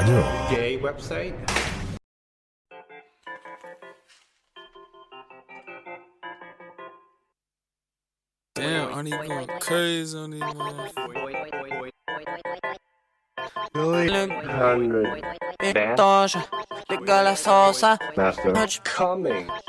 do. Gay website? Damn, Arnie going crazy on these motherfuckers. $100. Toja, liga la salsa. Master. Coming.